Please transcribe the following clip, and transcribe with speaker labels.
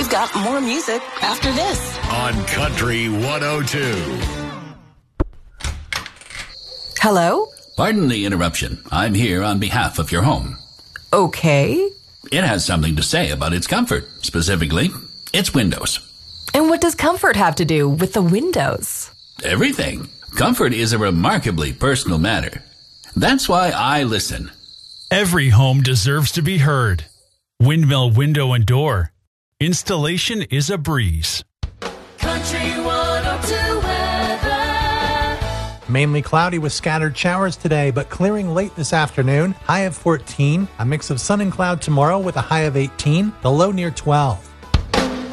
Speaker 1: got more music after this
Speaker 2: on Country 102.
Speaker 3: Hello?
Speaker 4: Pardon the interruption. I'm here on behalf of your home.
Speaker 3: Okay.
Speaker 4: It has something to say about its comfort, specifically its windows.
Speaker 3: And what does comfort have to do with the windows?
Speaker 4: Everything. Comfort is a remarkably personal matter. That's why I listen.
Speaker 5: Every home deserves to be heard. Windmill Window and Door. Installation is a breeze.
Speaker 6: Country 102 weather.
Speaker 7: Mainly cloudy with scattered showers today, but clearing late this afternoon. High of 14. A mix of sun and cloud tomorrow with a high of 18. The low near 12.